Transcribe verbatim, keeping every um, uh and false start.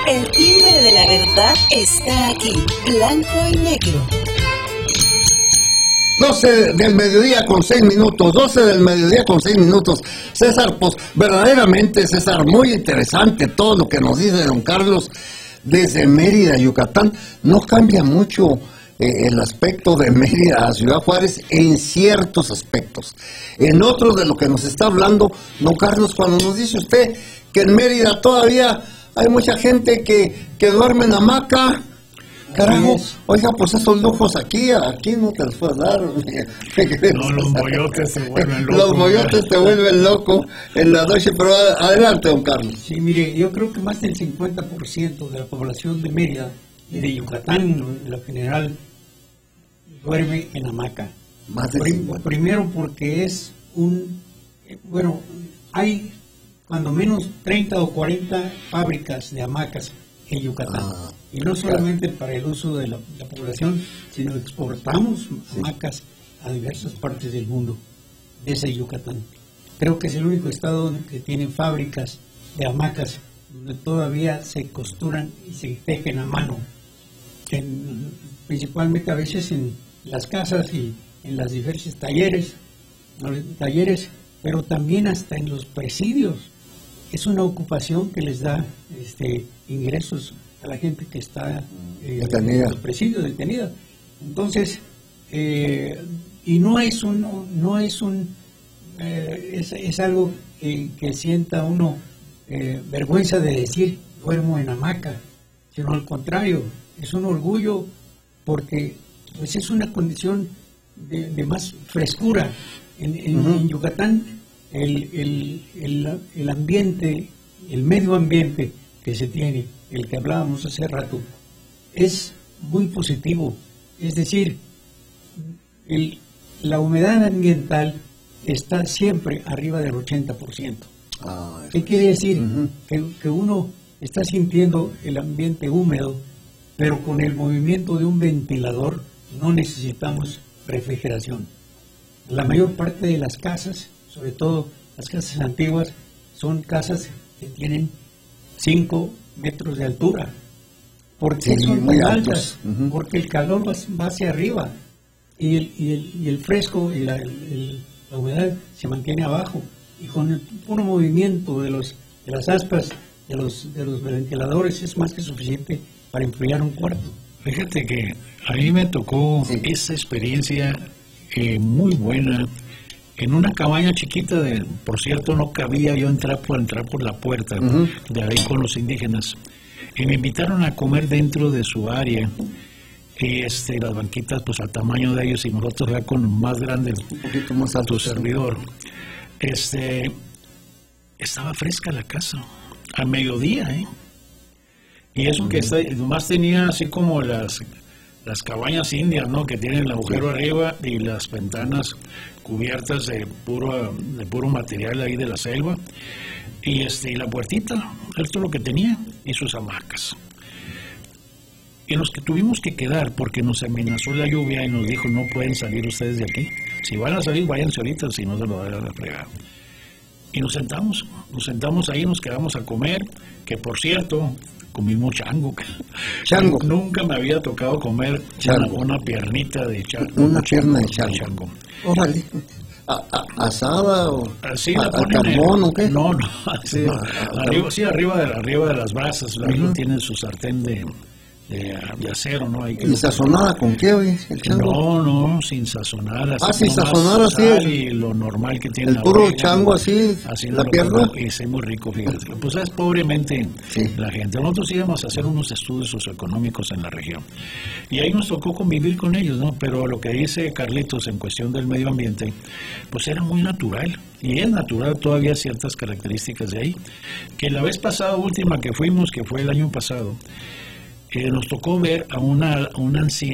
El timbre de la verdad está aquí, blanco y negro. doce del mediodía con seis minutos, doce del mediodía con seis minutos. César, pues verdaderamente, César, muy interesante todo lo que nos dice don Carlos desde Mérida, Yucatán. No cambia mucho eh, el aspecto de Mérida a Ciudad Juárez en ciertos aspectos. En otros de lo que nos está hablando don Carlos, cuando nos dice usted que en Mérida todavía hay mucha gente que, que duerme en hamaca. Carajo, oiga, pues esos lujos aquí, aquí no te los puedes dar. No, los moyotes te vuelven loco. Los moyotes te vuelven loco en la noche, pero adelante, don Carlos. Sí, mire, yo creo que más del cincuenta por ciento de la población de Mérida y de Yucatán, en lo general, duerme en hamaca. Más del cincuenta. Primero porque es un, bueno, hay cuando menos treinta o cuarenta fábricas de hamacas en Yucatán. Ah. Y no solamente para el uso de la, la población, sino exportamos hamacas a diversas partes del mundo, desde Yucatán. Creo que es el único estado que tiene fábricas de hamacas donde todavía se costuran y se tejen a mano, en, principalmente a veces en las casas y en los diversos talleres, talleres, pero también hasta en los presidios. Es una ocupación que les da este, ingresos a la gente que está eh, en los presidios, detenida. Entonces, eh, y no es un, no es un, eh, es, es algo que, que sienta uno eh, vergüenza de decir, duermo en hamaca, sino al contrario, es un orgullo porque pues es una condición de, de más frescura. En, en, uh-huh. en Yucatán, el, el, el, el ambiente, el medio ambiente que se tiene, el que hablábamos hace rato, es muy positivo. Es decir, el, la humedad ambiental está siempre arriba del ochenta por ciento. Ah, ¿Qué quiere decir? Uh-huh. que, que uno está sintiendo el ambiente húmedo, pero con el movimiento de un ventilador no necesitamos refrigeración. La mayor parte de las casas, sobre todo las casas antiguas, son casas que tienen cinco metros de altura. ¿Por qué sí, son muy altas? Uh-huh. Porque el calor va, va hacia arriba y el, y el, y el fresco y la, el, la humedad se mantiene abajo. Y con el puro movimiento de, los, de las aspas de los, de los ventiladores es más que suficiente para enfriar un cuarto. Fíjate que a mí me tocó sí. esa experiencia eh, muy buena en una cabaña chiquita, de, por cierto no cabía yo entrar por entrar por la puerta uh-huh. de ahí con los indígenas, y me invitaron a comer dentro de su área, y este, las banquitas pues al tamaño de ellos y nosotros ya con más grandes, un poquito más alto servidor. Este, estaba fresca la casa, a mediodía, ¿eh? Y eso uh-huh. que está, nomás tenía así como las las cabañas indias, ¿no? Que tienen el agujero sí. arriba y las ventanas cubiertas de puro de puro material ahí de la selva, y este y la puertita, esto es lo que tenía, y sus hamacas. Y los que tuvimos que quedar porque nos amenazó la lluvia y nos dijo no pueden salir ustedes de aquí, si van a salir váyanse ahorita, si no se lo van a fregar. Y nos sentamos, nos sentamos ahí, nos quedamos a comer, que por cierto comimos chango. Chango. Nunca me había tocado comer una, una piernita de chango. Una pierna de chango. chango. Órale. ¿A, a, ¿Asada o así a, la a carbón o qué? No, no. Así, no a, arriba, sí, arriba de, arriba de las brasas. Uh-huh. Ahí tiene su sartén de, de, de acero, ¿no? Hay que ¿Y sazonada con qué, oye? El chango. No, no, sin sazonar. Ah, sin sazonar así. Y lo normal que tiene. El la puro orilla, chango así, así la pierna. Y es muy rico, fíjate. Pues es pobremente sí. la gente. Nosotros íbamos a hacer unos estudios socioeconómicos en la región. Y ahí nos tocó convivir con ellos, ¿no? Pero lo que dice Carlitos en cuestión del medio ambiente, pues era muy natural. Y es natural todavía ciertas características de ahí. Que la vez pasada, última que fuimos, que fue el año pasado, eh, nos tocó ver a una, a una anciana